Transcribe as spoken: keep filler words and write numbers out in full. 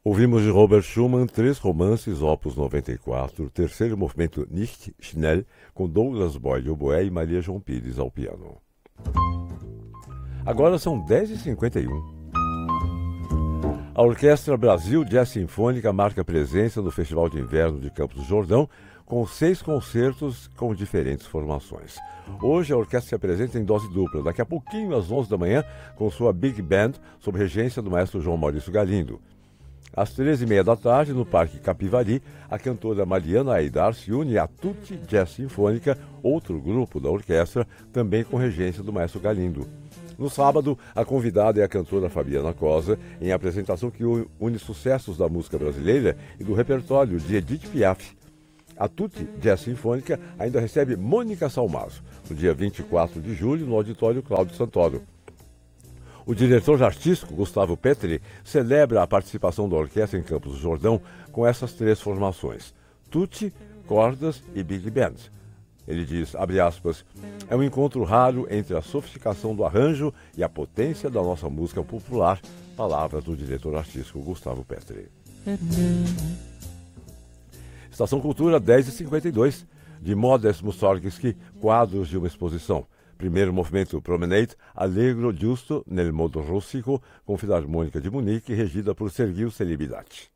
Ouvimos de Robert Schumann três romances, opus noventa e quatro, terceiro movimento Nicht Schnell, com Douglas Boyd oboé e Maria João Pires ao piano. Agora são dez e cinquenta e um. A Orquestra Brasil Jazz Sinfônica marca presença no Festival de Inverno de Campos do Jordão, com seis concertos com diferentes formações. Hoje a orquestra se apresenta em dose dupla, daqui a pouquinho às onze da manhã, com sua Big Band, sob regência do maestro João Maurício Galindo. Às treze e meia da tarde, no Parque Capivari, a cantora Mariana Aidar se une à Tutti Jazz Sinfônica, outro grupo da orquestra, também com regência do maestro Galindo. No sábado, a convidada é a cantora Fabiana Cosa, em apresentação que une sucessos da música brasileira e do repertório de Edith Piaf. A Tutti Jazz Sinfônica ainda recebe Mônica Salmazo, no dia vinte e quatro de julho, no Auditório Cláudio Santoro. O diretor artístico, Gustavo Petri, celebra a participação da orquestra em Campos do Jordão com essas três formações: Tutti, cordas e Big Band. Ele diz, abre aspas, é um encontro raro entre a sofisticação do arranjo e a potência da nossa música popular, palavras do diretor artístico Gustavo Petri. Estação Cultura dez e cinquenta e dois, de Modest Mussorgsky, quadros de uma exposição. Primeiro movimento Promenade, Allegro giusto nel modo russico, com Filarmônica de Munique, regida por Sergiu Celibidache.